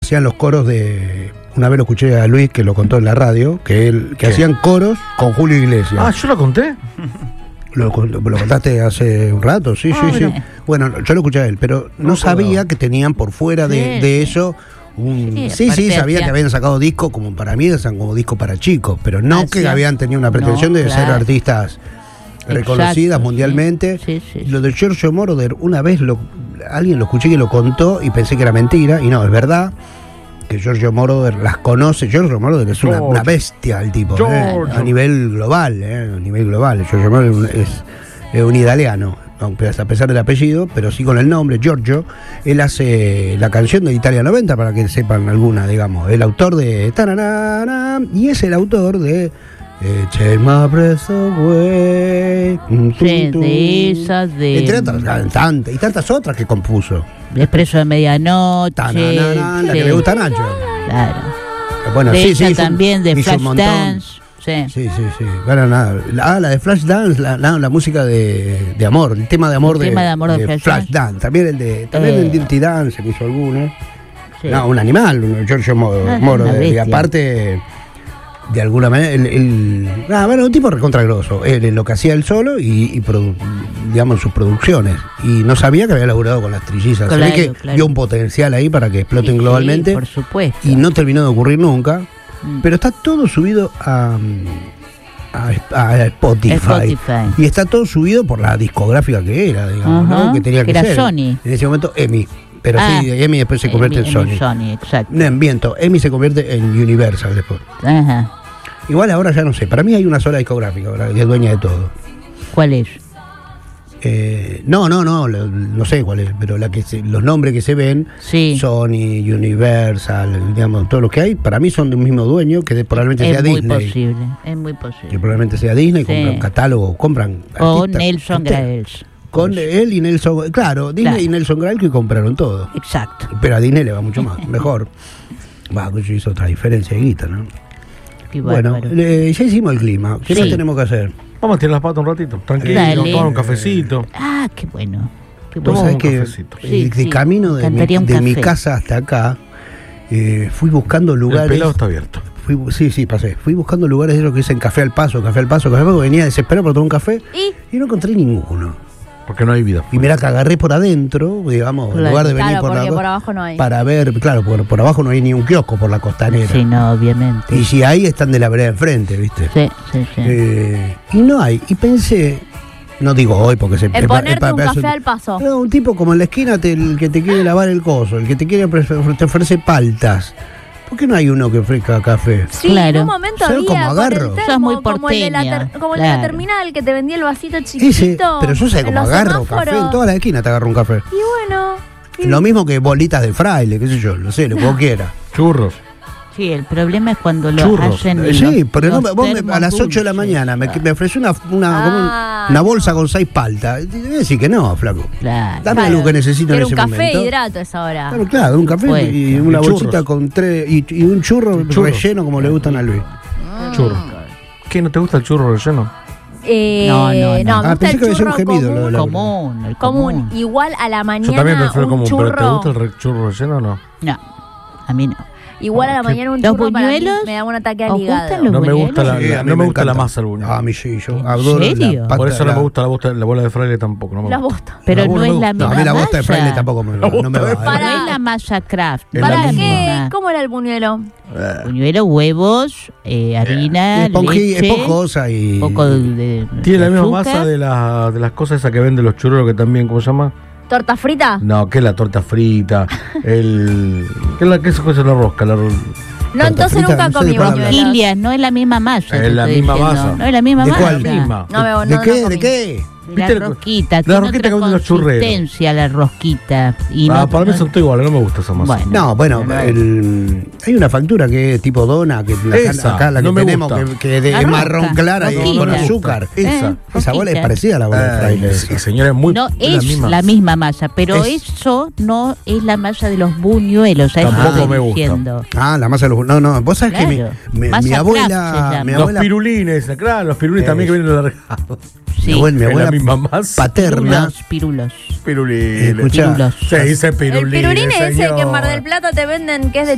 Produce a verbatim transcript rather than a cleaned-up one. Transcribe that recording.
hacían los coros de... Una vez lo escuché a Luis, que lo contó en la radio, que él, que hacían coros con Julio Iglesias. Ah, ¿yo lo conté? Lo, lo contaste hace un rato, sí, Ah, sí, bueno. sí. Bueno, yo lo escuché a él, pero no, No sabía acordaba. que tenían por fuera de, Sí, de sí. eso un... Sí, Sí, sí, aparte sabía hacía- que habían sacado discos, como para mí, eran como discos para chicos, pero no que Hacían- habían tenido una pretensión No, de ser claro. artistas reconocidas Exacto, mundialmente. sí, sí, sí. Lo de Giorgio Moroder, una vez lo, alguien lo escuché que lo contó y pensé que era mentira, y no, es verdad que Giorgio Moroder las conoce. Giorgio Moroder es una, Giorgio. una bestia el tipo, ¿eh? Giorgio. A nivel global, ¿eh? A nivel global. Giorgio Moroder es, es un italiano, aunque a pesar del apellido, pero sí con el nombre, Giorgio. Él hace la canción de Italia noventa, para que sepan alguna, digamos. El autor de... Tararara, y es el autor de... Eh, Take my breath away. Mm, tum, Sí, tum. de esas, de- Entre otras cantantes, y tantas otras que compuso. Expreso de medianoche. Tananana, la que sí, le gusta a Nacho. Claro. Bueno, de sí, esa sí, hizo un- también, de hizo un Flash montón. Dance. Sí. Sí, sí, sí. Bueno, nada. La- Ah, la de Flash Dance, la, la, la música de, de amor, el tema de amor, El de, tema de amor de Flash Dance. Dance. También el de también Eh. el Dirty Dance, que hizo alguno. Sí. No, un animal, un Giorgio Moro. Ah, Moro, una de- y bestia. aparte, de alguna manera, el, el- ah, bueno, un tipo recontragroso. Él en lo que hacía él solo y, y produ- digamos, sus producciones. Y no sabía que había laburado con las trillizas. Se ve Claro, que claro. vio un potencial ahí para que exploten Sí, globalmente. por supuesto. Y no terminó de ocurrir nunca. Mm. Pero está todo subido a, a, a Spotify. Spotify. Y está todo subido por la discográfica que era, digamos, Ajá, ¿no? Que tenía que, que era ser. Sony. En ese momento, EMI. Pero Ah, sí, EMI después se convierte Emi- en Sony. Emi Sony, exacto. No, miento, EMI se convierte en Universal después. Ajá. Igual ahora ya no sé. Para mí hay una sola discográfica ahora, que es dueña de todo. ¿Cuál es? Eh, no, no, no, lo- no sé cuál es, pero la que se- los nombres que se ven, Sí. Sony, Universal, digamos, todos los que hay, para mí son de un mismo dueño, que de- probablemente sea Es muy Disney. posible, es muy Que posible. probablemente sea Disney, Sí. compran catálogo, compran O artistas Nelson enteros. Graels. Con él y Nelson, claro, Disney Claro. y Nelson Grael que compraron todo. Exacto. Pero a Disney le va mucho más, mejor. Va, que hizo otra diferencia de guita, ¿no? Qué Bueno, bárbaro. le- ya hicimos el clima. ¿Qué Sí. más tenemos que hacer? Vamos a tirar las patas un ratito. Tranquilo, Dale. tomar un cafecito. Ah, qué bueno. Qué Vos bueno. sabés un que cafecito. eh, Sí, de sí, camino de, mi, encantaría un de mi café. casa hasta acá, eh, fui buscando El lugares. pelado está abierto. Fui, bu- sí, sí, pasé. Fui buscando lugares de esos que dicen café al paso, café al paso, café al paso. Venía desesperado por tomar un café Y y no encontré ninguno. Porque no hay vida. Y mirá que agarré por adentro, digamos, en Claro. lugar de venir claro, por, porque la, por abajo no hay. para ver, claro, por, por abajo no hay ni un kiosco por la costanera. Sí, no, obviamente. Y si hay, están de la vereda enfrente, ¿viste? Sí, sí, sí. Eh, y no hay. Y pensé, no digo hoy porque se El es pa- es ponerte pa- un pedazo- café al paso. No, un tipo como en la esquina, te- el que te quiere lavar el coso, el que te quiere ofrecer- te ofrece paltas. ¿Por qué no hay uno que ofrezca café? Sí, Claro. en un momento ¿Sabes había cómo con agarro? el termo, Sos muy como el de la, porteña, ter- como el de la claro. terminal que te vendía el vasito Ese, chiquitito. pero yo sé en cómo los agarro semáforos. café. En toda la esquina te agarro un café. Y bueno. y- Lo mismo que bolitas de fraile, qué sé yo, lo sé, lo que vos quieras. Churros. Sí, el problema es cuando lo Churros. hacen. Eh, en Sí, los- pero no, los vos me- termos a las ocho de la dulces. mañana me, me ofreció una, una, como un- Ah, una bolsa no. con seis paltas. Y te voy a decir que no, flaco. Claro. Dame Claro, algo que necesito en quiero ese un café momento. e hidrato a esa hora. Claro, claro, un café Supuesto. y una Y churros. bolsita con tres y, y un churro, churro. relleno como le gustan a Luis. Churro. ¿Qué? ¿No te gusta el churro relleno? Eh, No, no, no. me Ah, gusta pensé el que había sido un churro gemido lo de común, la- Común, el común. común. Igual a la mañana Yo también prefiero un común, churro. pero ¿te gusta el re- churro relleno o no? No, a mí no. Igual a la ¿Qué? mañana un ¿Los churro para mí buñuelos? me da un ataque al ¿Os hígado. gustan los No me gusta la, buñuelos? Sí, la- a mí no me me gusta la encanta. masa del buñuelo. A mí sí, yo ¿En adoro serio? la pata. Por eso no la- me gusta la, bosta- la bola de fraile tampoco. No me La gusta. bosta. Pero La no bola es me la gusta. No, misma a mí la bosta de fraile masa. tampoco me, La no me bosta de va. No ¿eh? Para- es la masa craft. Es ¿Para la qué? misma. ¿Cómo era el buñuelo? Buñuelo, huevos, eh, harina, Esponji- leche, esponjosa y... poco de, de- Tiene la de misma azúcar. masa de, la- de las cosas esas que venden los churros que también, ¿cómo se llama? ¿Torta frita? No, que es la torta frita, el... ¿Qué es la que es cosa la rosca? La, ro- No, entonces frita, nunca no sé comí de cuál buñuelos. Rosquillas, no es la misma masa. Es te la estoy misma diciendo. masa. No es la misma ¿De masa. cuál? La misma. No me ¿De no, no qué? comí. ¿De qué? La ¿Viste? rosquita, La tiene rosquita otra que venden los churreros. consistencia la rosquita. Y Ah, no, para mí no- son todos iguales, no me gusta esa masa. Bueno. No, bueno, No, no. el- hay una factura que es tipo dona, que la, Esa, acá la que no me tenemos, gusta. que, que de- La es rosca, marrón clara y rosquita. con No me gusta. azúcar. Esa. Eh, Esa bola es rosquita. parecida a la bola de Ay, fraile. sí, señora, es muy... No es la misma, masa, pero Es- eso no es la masa de los buñuelos. A eso Tampoco estoy me gusta. diciendo. Ah, la masa de los... No, no, vos sabés Claro. que mi, mi- Masa mi craft se abuela... llama. Mi Los abuela, pirulines, claro, los pirulines también que Eso. vienen alargados. mi Sí. abuela, mi Es la abuela misma masa. paterna... Pirulos, pirulos. Pirulines. Escuchá, Pirulos. Se dice pirulines, El pirulín ese que en señor. Mar del Plata te venden que es de